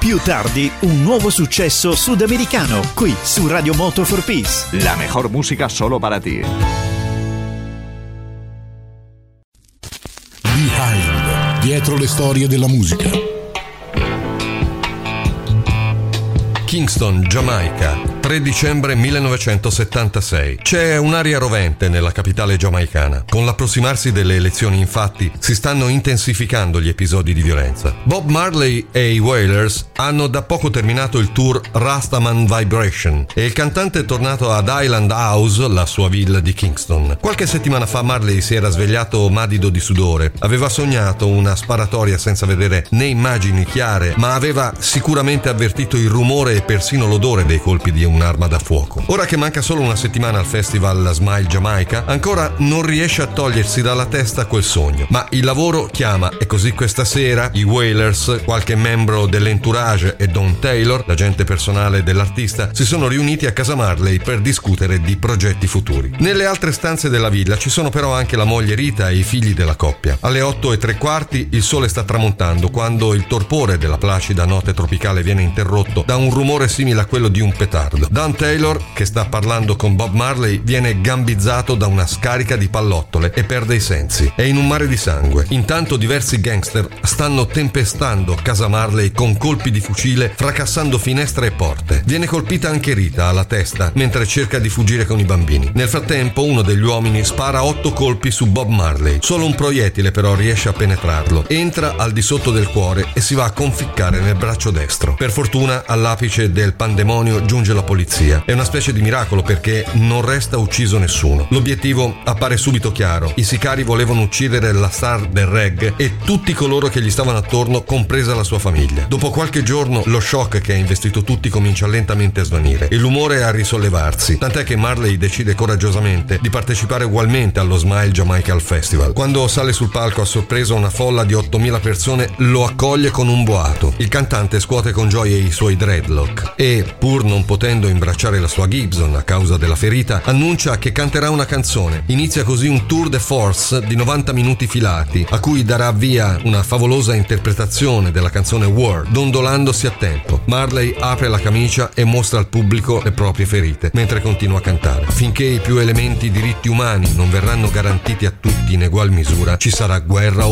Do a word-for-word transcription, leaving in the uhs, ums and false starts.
Più tardi, un nuovo successo sudamericano, qui su Radio Moto for Peace. La mejor música solo para ti. Behind, dietro le storie della musica. Kingston, Giamaica, tre dicembre millenovecentosettantasei. C'è un'aria rovente nella capitale giamaicana. Con l'approssimarsi delle elezioni, infatti, si stanno intensificando gli episodi di violenza. Bob Marley e i Wailers hanno da poco terminato il tour Rastaman Vibration e il cantante è tornato ad Island House, la sua villa di Kingston. Qualche settimana fa Marley si era svegliato madido di sudore. Aveva sognato una sparatoria senza vedere né immagini chiare, ma aveva sicuramente avvertito il rumore e persino l'odore dei colpi di un'arma da fuoco. Ora che manca solo una settimana al festival Smile Jamaica, ancora non riesce a togliersi dalla testa quel sogno. Ma il lavoro chiama e così questa sera i Wailers, qualche membro dell'entourage e Don Taylor, l'agente personale dell'artista, si sono riuniti a casa Marley per discutere di progetti futuri. Nelle altre stanze della villa ci sono però anche la moglie Rita e i figli della coppia. Alle otto e tre quarti il sole sta tramontando quando il torpore della placida notte tropicale viene interrotto da un rumore simile a quello di un petardo. Don Taylor, che sta parlando con Bob Marley, viene gambizzato da una scarica di pallottole e perde i sensi. È in un mare di sangue. Intanto diversi gangster stanno tempestando casa Marley con colpi di fucile, fracassando finestre e porte. Viene colpita anche Rita alla testa mentre cerca di fuggire con i bambini. Nel frattempo uno degli uomini spara otto colpi su Bob Marley. Solo un proiettile però riesce a penetrarlo. Entra al di sotto del cuore e si va a conficcare nel braccio destro. Per fortuna all'apice del pandemonio giunge la polizia. È una specie di miracolo perché non resta ucciso nessuno. L'obiettivo appare subito chiaro. I sicari volevano uccidere la star del reggae e tutti coloro che gli stavano attorno, compresa la sua famiglia. Dopo qualche giorno lo shock che ha investito tutti comincia lentamente a svanire e l'umore a risollevarsi, tant'è che Marley decide coraggiosamente di partecipare ugualmente allo Smile Jamaica Festival. Quando sale sul palco a sorpresa una folla di ottomila persone lo accoglie con un boato. Il cantante scuote con gioia i suoi dreadlock e, pur non potendo imbracciare la sua Gibson a causa della ferita, annuncia che canterà una canzone. Inizia così un tour de force di novanta minuti filati, a cui darà via una favolosa interpretazione della canzone War, dondolandosi a tempo. Marley apre la camicia e mostra al pubblico le proprie ferite, mentre continua a cantare. Finché i più elementi diritti umani non verranno garantiti a tutti in egual misura, ci sarà guerra